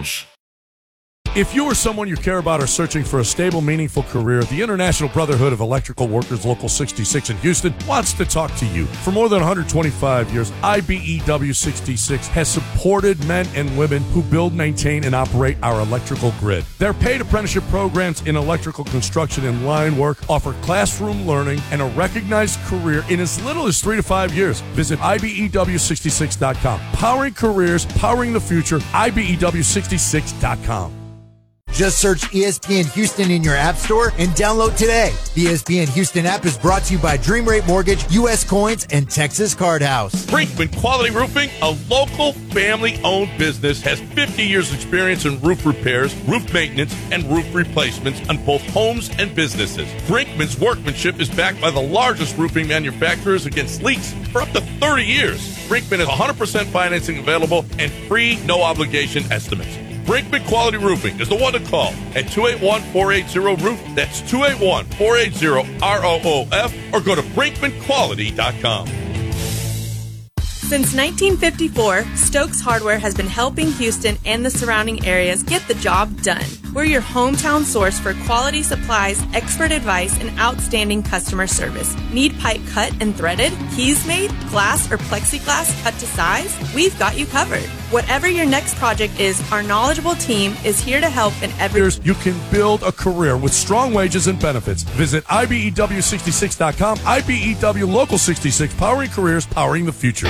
Lounge. If you or someone you care about are searching for a stable, meaningful career, the International Brotherhood of Electrical Workers Local 66 in Houston wants to talk to you. For more than 125 years, IBEW 66 has supported men and women who build, maintain, and operate our electrical grid. Their paid apprenticeship programs in electrical construction and line work offer classroom learning and a recognized career in as little as 3 to 5 years. Visit IBEW66.com. Powering careers, powering the future, IBEW66.com. Just search ESPN Houston in your app store and download today. The ESPN Houston app is brought to you by Dream Rate Mortgage, U.S. Coins, and Texas Card House. Brinkman Quality Roofing, a local family-owned business, has 50 years experience in roof repairs, roof maintenance, and roof replacements on both homes and businesses. Brinkman's workmanship is backed by the largest roofing manufacturers against leaks for up to 30 years. Brinkman has 100% financing available and free, no-obligation estimates. Brinkman Quality Roofing is the one to call at 281-480-ROOF. That's 281-480-ROOF, or go to BrinkmanQuality.com. Since 1954, Stokes Hardware has been helping Houston and the surrounding areas get the job done. We're your hometown source for quality supplies, expert advice, and outstanding customer service. Need pipe cut and threaded, keys made, glass or plexiglass cut to size? We've got you covered. Whatever your next project is, our knowledgeable team is here to help in every... You can build a career with strong wages and benefits. Visit IBEW66.com. IBEW Local 66, powering careers, powering the future.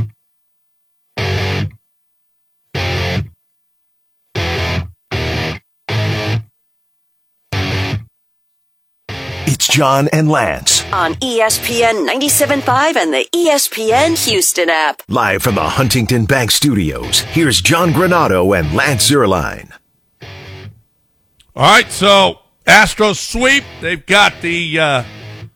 It's John and Lance on ESPN 97.5 and the ESPN Houston app. Live from the Huntington Bank Studios, here's John Granado and Lance Zierlein. All right, so Astros sweep. They've got the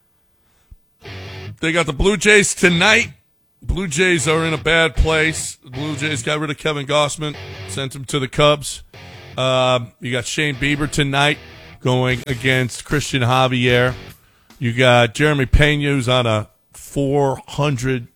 Blue Jays tonight. Blue Jays are in a bad place. The Blue Jays got rid of Kevin Gausman, sent him to the Cubs. You got Shane Bieber tonight going against Christian Javier. You got Jeremy Pena, who's on a 400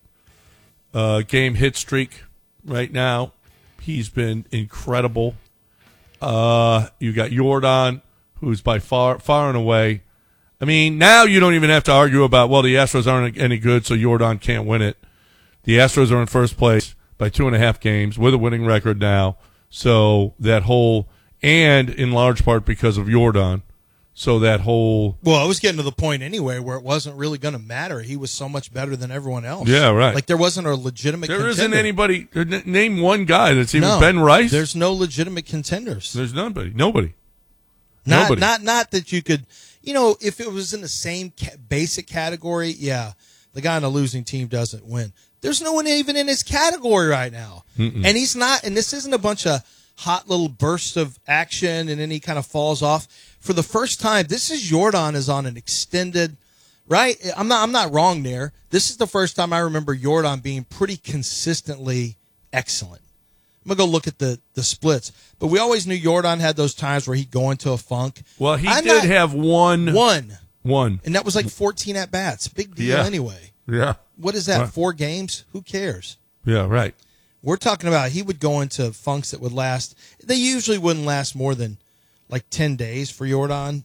game hit streak right now. He's been incredible. You got Yordan, who's by far and away. I mean, now you don't even have to argue about, well, the Astros aren't any good, so Yordan can't win it. The Astros are in first place by 2.5 games with a winning record now. So that whole, and in large part because of Yordan. So that whole... Well, I was getting to the point anyway where it wasn't really going to matter. He was so much better than everyone else. Yeah, right. Like there wasn't a legitimate There contender. isn't anybody... Name one guy that's even Ben Rice. There's no legitimate contenders. There's nobody. Not that you could... You know, if it was in the same basic category, yeah, the guy on the losing team doesn't win. There's no one even in his category right now. Mm-mm. And he's not... And this isn't a bunch of hot little bursts of action and then he kind of falls off. For the first time, this is Yordan is on an extended, right? I'm not wrong there. This is the first time I remember Yordan being pretty consistently excellent. I'm going to go look at the splits. But we always knew Yordan had those times where he'd go into a funk. Well, he did have one. One. And that was like 14 at-bats. Big deal anyway. Yeah. What is that, 4 games? Who cares? Yeah, right. We're talking about he would go into funks that would last. They usually wouldn't last more than like 10 days for Yordan.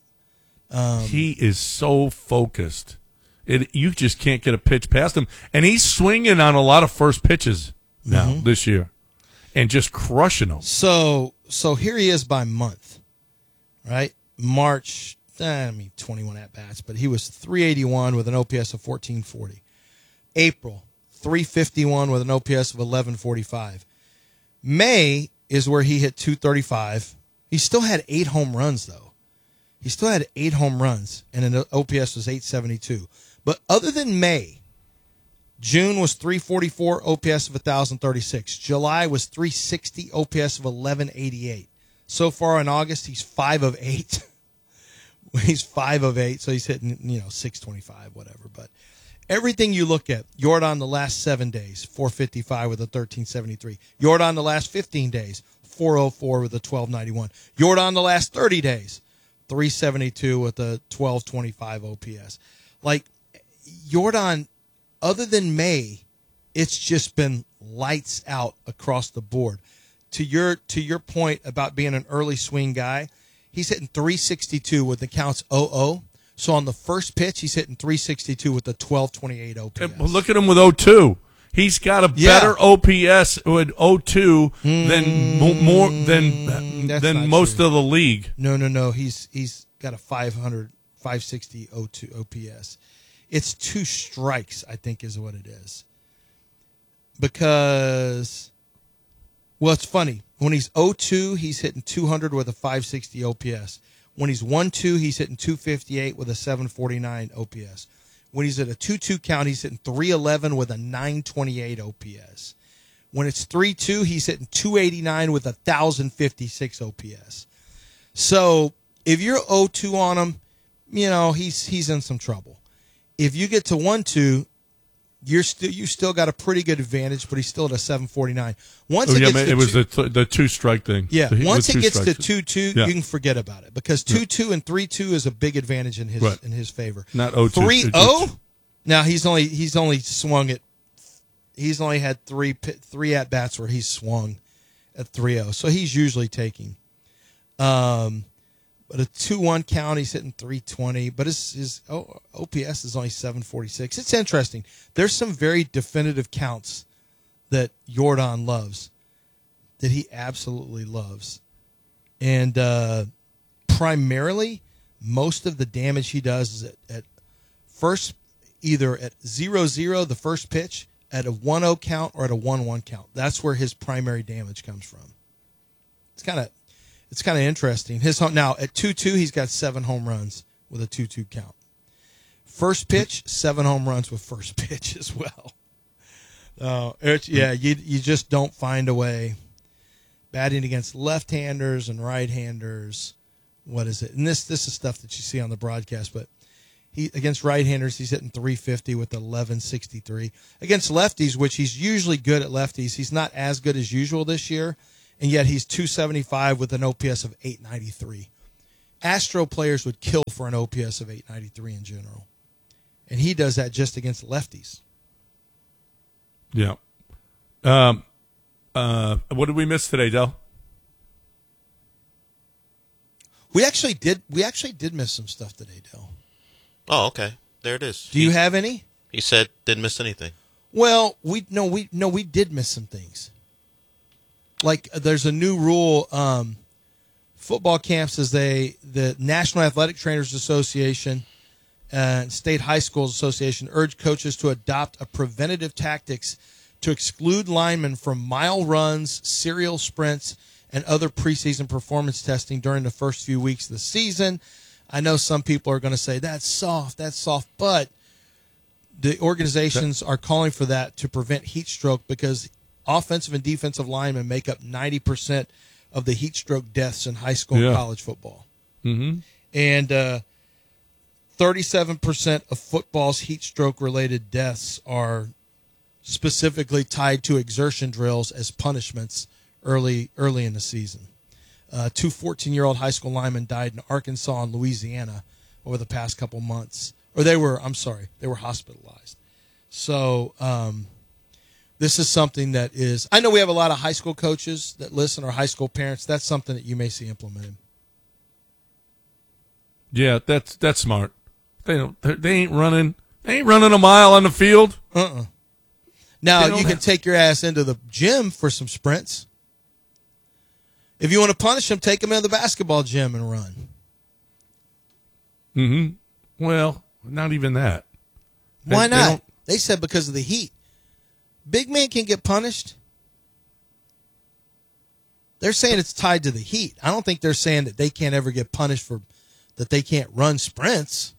He is so focused. You just can't get a pitch past him. And he's swinging on a lot of first pitches now this year and just crushing them. So here he is by month, right? March, 21 at-bats, but he was 381 with an OPS of 1440. April, 351 with an OPS of 1145. May is where he hit 235. He still had 8 home runs, though. He still had 8 home runs, and an OPS was 872. But other than May, June was 344, OPS of 1,036. July was 360, OPS of 1188. So far in August, he's 5 of 8. He's 5 of 8, so he's hitting 625, whatever. But everything you look at, Yordan the last 7 days, 455 with a 1373. Yordan the last 15 days, 404 with a 1291. Yordan the last 30 days, 372 with a 1225 OPS. Like, Yordan, other than May, it's just been lights out across the board. to your point about being an early swing guy, he's hitting 362 with the counts 0-0. So on the first pitch, he's hitting 362 with the 1228 OPS. Hey, look at him with 0-2. He's got a better OPS with 0-2 than most of the league. No. He's got a 560 OPS. It's 2 strikes, I think, is what it is. Because, well, it's funny. When he's 0-2, he's hitting 200 with a 560 OPS. When he's 1-2, he's hitting 258 with a 749 OPS. When he's at a 2-2 count, he's hitting 311 with a 928 OPS. When it's 3-2, he's hitting 289 with a 1,056 OPS. So if you're 0-2 on him, he's in some trouble. If you get to 1-2, you still got a pretty good advantage, but he's still at a 749. It was the 2 strike thing. Yeah, once it gets to 2-2, you can forget about it because 2-2 and 3-2 is a big advantage in his favor. Not 0-2. 3-0. Now he's only swung at. He's only had three at bats where he's swung at 3-0, so he's usually taking. But a 2-1 count, he's hitting 320. But his OPS is only 746. It's interesting. There's some very definitive counts that Jordan loves, that he absolutely loves. And primarily, most of the damage he does is at first, either at 0-0, the first pitch, at a 1-0 count, or at a 1-1 count. That's where his primary damage comes from. It's kind of interesting. Now, at 2-2, he's got 7 home runs with a 2-2 count. First pitch, 7 home runs with first pitch as well. You just don't find a way. Batting against left-handers and right-handers. What is it? And this is stuff that you see on the broadcast, but against right-handers, he's hitting 350 with 1163. Against lefties, which he's usually good at lefties, he's not as good as usual this year. And yet he's 275 with an OPS of 893. Astro players would kill for an OPS of 893 in general. And he does that just against lefties. Yeah. What did we miss today, Del? We actually did miss some stuff today, Del. Oh, okay. There it is. Do you have any? He said didn't miss anything. Well, we did miss some things. Like there's a new rule. Football camps, the National Athletic Trainers Association and State High Schools Association urge coaches to adopt a preventative tactics to exclude linemen from mile runs, serial sprints, and other preseason performance testing during the first few weeks of the season. I know some people are going to say that's soft, but the organizations are calling for that to prevent heat stroke because offensive and defensive linemen make up 90% of the heat stroke deaths in high school and college football. Mm-hmm. And 37% of football's heat stroke related deaths are specifically tied to exertion drills as punishments early in the season. 2 14-year-old high school linemen died in Arkansas and Louisiana over the past couple months. Or they were hospitalized. So this is something that is, I know we have a lot of high school coaches that listen, or high school parents. That's something that you may see implemented. Yeah, that's smart. They ain't running a mile on the field. Now you can take your ass into the gym for some sprints. If you want to punish them, take them into the basketball gym and run. Mm-hmm. Well, not even that. Why not? They said because of the heat. Big men can get punished. They're saying it's tied to the heat. I don't think they're saying that they can't ever get punished for that they can't run sprints.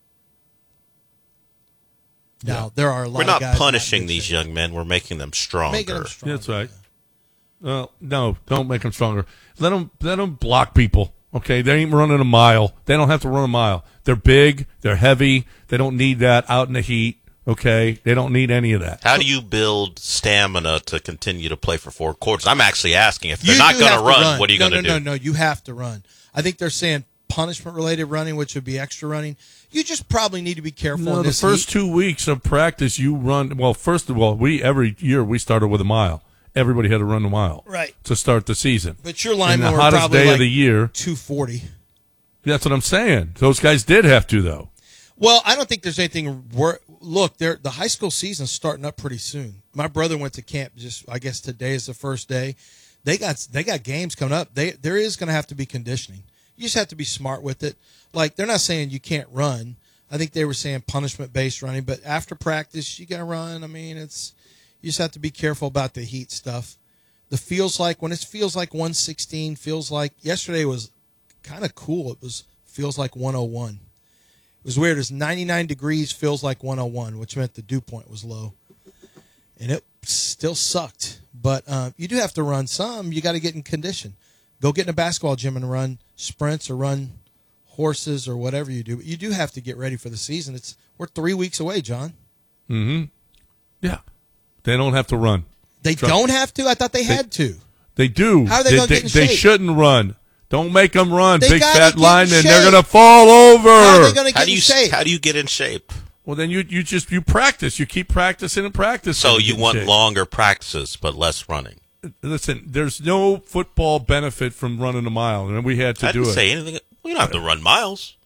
Now, there are a lot of guys. We're not punishing these young men. We're making them stronger. That's right. Well, no, don't make them stronger. Let them block people. Okay, they ain't running a mile. They don't have to run a mile. They're big. They're heavy. They don't need that out in the heat. Okay, they don't need any of that. How do you build stamina to continue to play for 4 quarters? I'm actually asking if they're not going to run. What are you going to do? No, you have to run. I think they're saying punishment-related running, which would be extra running. You just probably need to be careful. No, the first 2 weeks of practice, you run. Well, first of all, every year we started with a mile. everybody had to run a mile right to start the season. But your linemen the were hottest probably day like of the year. 240. That's what I'm saying. Those guys did have to, though. Well, I don't think there's anything. Look, the high school season's starting up pretty soon. My brother went to camp. I guess today is the first day. They got games coming up. There is going to have to be conditioning. You just have to be smart with it. Like, they're not saying you can't run. I think they were saying punishment-based running. But after practice, you got to run. I mean, you just have to be careful about the heat stuff. When it feels like 116, feels like yesterday was kind of cool. Feels like 101. It was weird. It's 99 degrees, feels like 101, which meant the dew point was low. And it still sucked. But you do have to run some. You got to get in condition. Go get in a basketball gym and run sprints or run horses or whatever you do. But you do have to get ready for the season. We're 3 weeks away, John. Mm-hmm. Yeah. They don't have to run. They don't have to? I thought they had to. They do. How are they going to get in shape? They shouldn't run. Don't make them run, big fat linemen. They're going to fall over. How are they going to get in shape? How do you get in shape? Well, then you practice. You keep practicing and practicing. So you want longer practices but less running. Listen, there's no football benefit from running a mile, and we had to do it. I didn't say anything. We don't have to run miles.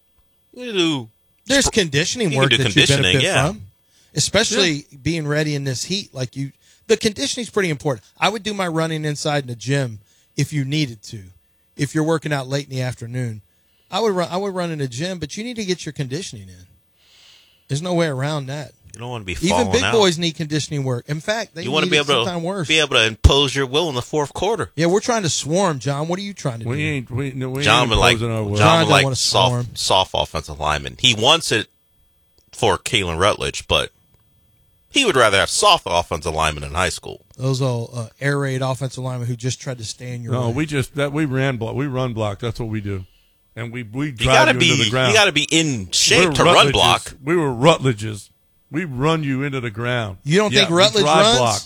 There's conditioning work that you benefit from, especially being ready in this heat. The conditioning is pretty important. I would do my running inside in the gym if you needed to. If you're working out late in the afternoon, I would run in the gym, but you need to get your conditioning in. There's no way around that. You don't want to be falling out. Even big boys need conditioning work. In fact, they need it sometimes worse. Be able to impose your will in the fourth quarter. Yeah, we're trying to swarm, John. What are you trying to do? John would like soft offensive linemen. He wants it for Kalen Rutledge, but he would rather have soft offensive linemen in high school. Those old air raid offensive linemen who just tried to stay in your way. No, we run block. That's what we do. And we drive you into the ground. You got to be in shape to run block. We were Rutledges. We run you into the ground. You don't think Rutledge runs? Block.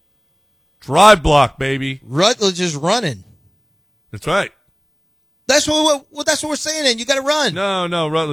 Drive block, baby. Rutledge is running. That's right. That's what we're saying. Then you got to run. No, Rutledge.